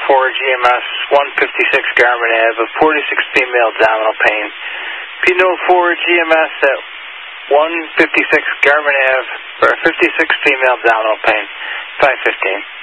GMS 156 Garmin Ave of 46 female abdominal pain. P-No 4 GMS at 156 Garmin Ave for 56 female abdominal pain. 515.